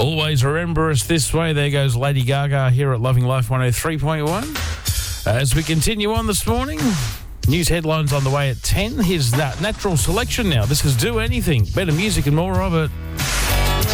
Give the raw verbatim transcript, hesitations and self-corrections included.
Always remember us this way. There goes Lady Gaga here at Loving Life one oh three point one. As we continue on this morning, news headlines on the way at ten. Here's that Natural Selection now. This is Do Anything. Better music and more of it.